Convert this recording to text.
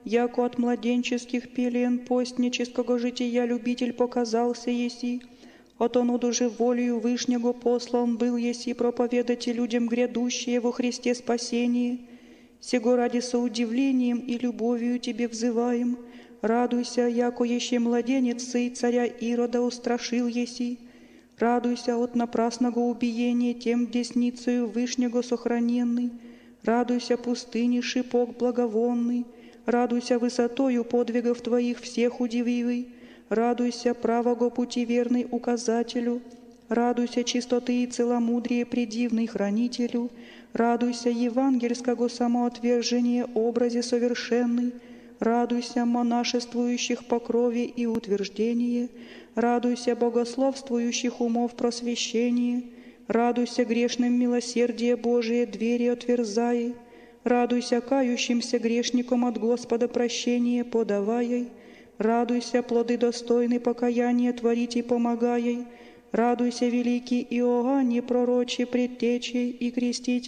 яко от младенческих пелен постнического жития любитель показался еси, от оноду же волею Вышнего послан был еси проповедать людям грядущее во Христе спасение. Сего ради со удивлением и любовью Тебе взываем, радуйся, яко еще младенец сын царя Ирода устрашил еси, радуйся от напрасного убиения тем десницею Вышнего сохраненный, радуйся пустыни шипок благовонный, радуйся высотою подвигов Твоих всех удививый, радуйся правого пути верный указателю, радуйся чистоты и целомудрие предивный хранителю, радуйся евангельского самоотвержения образе совершенный, радуйся монашествующих по крови и утверждение, радуйся богословствующих умов просвещение, радуйся грешным милосердие Божие двери отверзай, радуйся кающимся грешникам от Господа прощение подавай, радуйся плоды достойны покаяния творить и помогай, радуйся великий Иоанне пророче предтечей и креститель